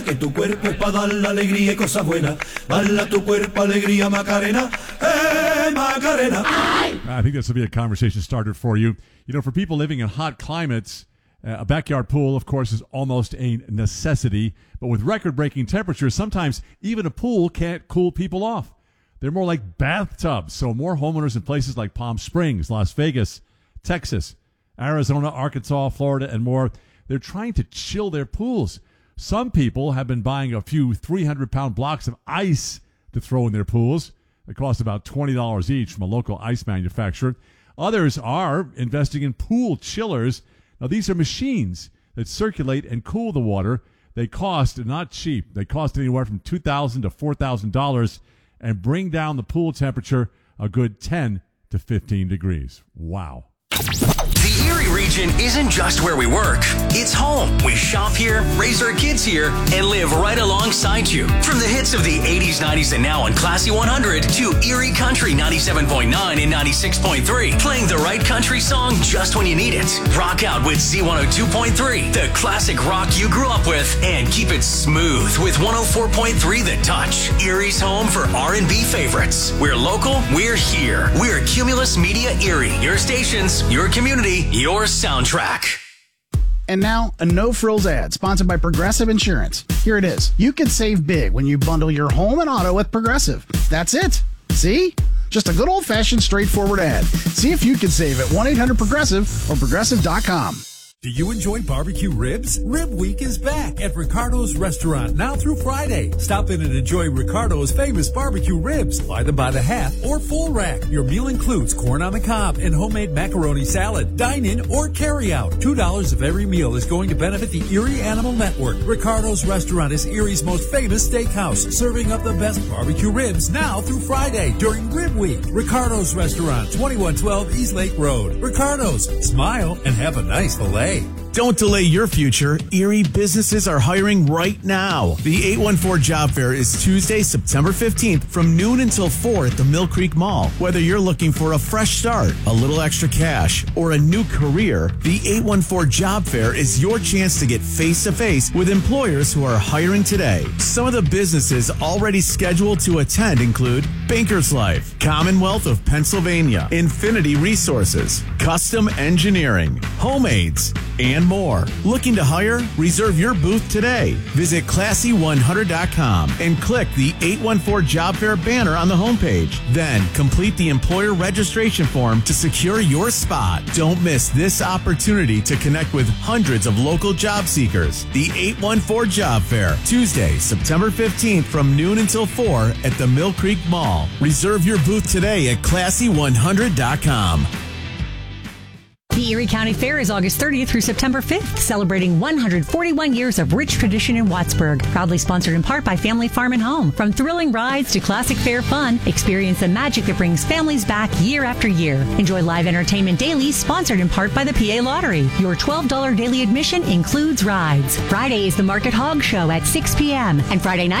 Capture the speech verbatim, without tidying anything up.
Que tu cuerpo es para dar la alegría y cosas buenas. Dale a tu cuerpo alegría, Macarena. Hey, Macarena. I think this will be a conversation starter for you. You know, for people living in hot climates, uh, a backyard pool, of course, is almost a necessity. But with record-breaking temperatures, sometimes even a pool can't cool people off. They're more like bathtubs. So more homeowners in places like Palm Springs, Las Vegas, Texas, Arizona, Arkansas, Florida, and more, they're trying to chill their pools. Some people have been buying a few three hundred pound blocks of ice to throw in their pools. They cost about twenty dollars each from a local ice manufacturer. Others are investing in pool chillers. Now, these are machines that circulate and cool the water. They cost, not cheap, they cost anywhere from two thousand dollars to four thousand dollars and bring down the pool temperature a good ten to fifteen degrees. Wow. The Erie region isn't just where we work. It's home. We shop here, raise our kids here, and live right alongside you. From the hits of the eighties, nineties, and now on Classy one hundred to Erie Country ninety-seven point nine and ninety-six point three. Playing the right country song just when you need it. Rock out with Z one oh two point three, the classic rock you grew up with, and keep it smooth with one oh four point three The Touch. Erie's home for R and B favorites. We're local, we're here. We're Cumulus Media Erie. Your stations, your community, your soundtrack. And now, a no-frills ad sponsored by Progressive Insurance. Here it is. You can save big when you bundle your home and auto with Progressive. That's it. See? Just a good old-fashioned, straightforward ad. See if you can save at one eight hundred progressive or progressive dot com. Do you enjoy barbecue ribs? Rib Week is back at Ricardo's Restaurant now through Friday. Stop in and enjoy Ricardo's famous barbecue ribs. Buy them by the half or full rack. Your meal includes corn on the cob and homemade macaroni salad. Dine in or carry out. two dollars of every meal is going to benefit the Erie Animal Network. Ricardo's Restaurant is Erie's most famous steakhouse, serving up the best barbecue ribs now through Friday during Rib Week. Ricardo's Restaurant, twenty-one twelve East Lake Road. Ricardo's. Smile and have a nice filet. Don't delay your future. Erie businesses are hiring right now. The eight one four Job Fair is Tuesday, September fifteenth from noon until four at the Mill Creek Mall. Whether you're looking for a fresh start, a little extra cash, or a new career, the eight one four Job Fair is your chance to get face-to-face with employers who are hiring today. Some of the businesses already scheduled to attend include Bankers Life, Commonwealth of Pennsylvania, Infinity Resources, Custom Engineering, Homeaids, and more. Looking to hire? Reserve your booth today. Visit classy one hundred dot com and click the eight one four Job Fair banner on the homepage. Then complete the employer registration form to secure your spot. Don't miss this opportunity to connect with hundreds of local job seekers. The eight one four Job Fair, Tuesday, September fifteenth from noon until four at the Mill Creek Mall. Reserve your booth today at classy one hundred dot com. The Erie County Fair is August thirtieth through September fifth, celebrating one hundred forty-one years of rich tradition in Wattsburg. Proudly sponsored in part by Family Farm and Home. From thrilling rides to classic fair fun, experience the magic that brings families back year after year. Enjoy live entertainment daily, sponsored in part by the P A Lottery. Your twelve dollars daily admission includes rides. Friday is the Market Hog Show at six p.m. and Friday night